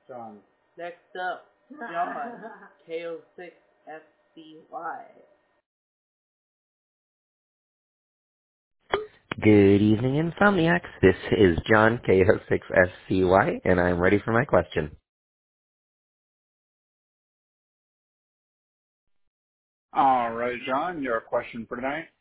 John. Next up, John, KO6FCY. Good evening, Insomniacs. This is John, KO6SCY, and I'm ready for my question. All right, John, your question for tonight.